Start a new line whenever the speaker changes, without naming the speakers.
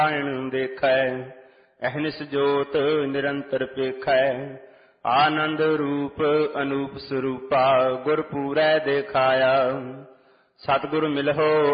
ਦੇਖੈ ਅਹਨਿਸ ਜੋਤ ਨਿਰੰਤਰ ਪੇਖੈ ਆਨੰਦ ਰੂਪ ਅਨੂਪ ਸਰੂਪਾ ਗੁਰ ਪੂਰੈ ਦੇਖਾਇਆ। ਸਤਿਗੁਰ ਮਿਲਹੁ